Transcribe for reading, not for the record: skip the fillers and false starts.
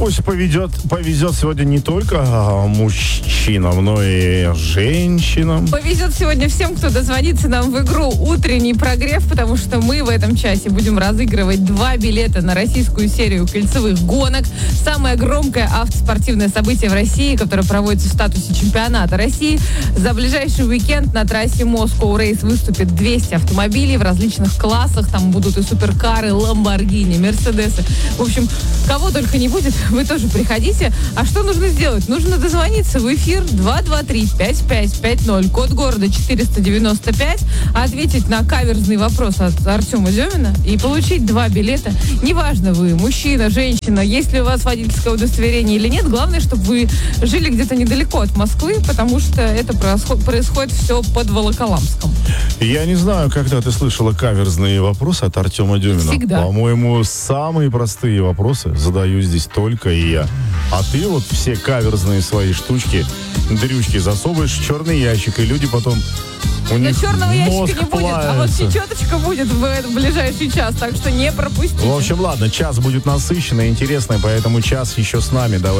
пусть повезет сегодня не только мужчинам, но и женщинам. Повезет сегодня всем, кто дозвонится нам в игру «Утренний прогрев», потому что мы в этом часе будем разыгрывать 2 билета на российскую серию кольцевых гонок. Самое громкое автоспортивное событие в России, которое проводится в статусе чемпионата России. За ближайший уикенд на трассе Moscow Race выступит 200 автомобилей в различных классах. Там будут и суперкары, ламборгини, мерседесы. В общем, кого только не будет, вы тоже приходите. А что нужно сделать? Нужно дозвониться в эфир 223-5550, код города 495, ответить на каверзный вопрос от Артема Демина и получить 2 билета. Неважно, вы мужчина, женщина, есть ли у вас водительское удостоверение или нет, главное, чтобы вы жили где-то недалеко от Москвы, потому что это происходит все под Волоколамском. Я не знаю, когда ты слышала каверзные вопросы от Артема Демина. Всегда. По-моему, самые простые вопросы задаю здесь только я. А ты вот все каверзные свои штучки, дрючки засовываешь в черный ящик, и люди потом... У Но них черного мозг ящика не будет, а вот плавится. чечеточка будет в ближайший час, так что не пропустите. В общем, ладно, час будет насыщенный, интересный, поэтому час еще с нами. Давай.